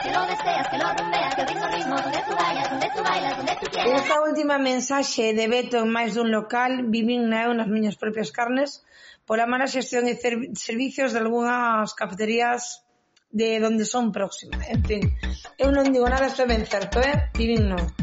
que lo deseas, que lo rumbeas, que el ritmo, donde tú vayas, donde tú bailas, donde tú quieras. Esta última mensaxe de Beto en máis dun local vivín na eu nas miñas propias carnes pola mala xestión e servicios de algunhas cafeterías de donde son próximas. En fin, eu non digo nada, isto é ben certo, vivín non.